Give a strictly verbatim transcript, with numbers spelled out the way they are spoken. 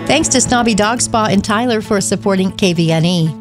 Thanks to Snobby Dog Spa in Tyler for supporting K V N E.